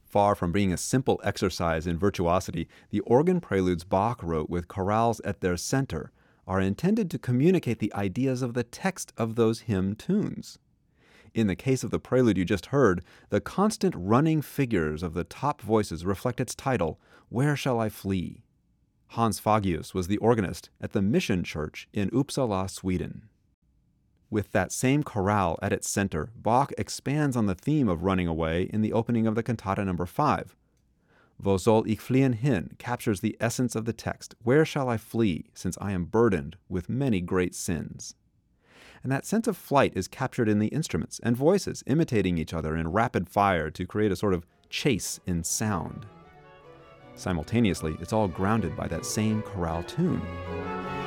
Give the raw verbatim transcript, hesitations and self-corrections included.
Far from being a simple exercise in virtuosity, the organ preludes Bach wrote with chorales at their center are intended to communicate the ideas of the text of those hymn tunes. In the case of the prelude you just heard, the constant running figures of the top voices reflect its title, Where Shall I Flee? Hans Fagius was the organist at the Mission Church in Uppsala, Sweden. With that same chorale at its center, Bach expands on the theme of running away in the opening of the cantata number five. Wo soll ich fliehen hin captures the essence of the text, Where shall I flee, since I am burdened with many great sins? And that sense of flight is captured in the instruments and voices imitating each other in rapid fire to create a sort of chase in sound. Simultaneously, it's all grounded by that same chorale tune.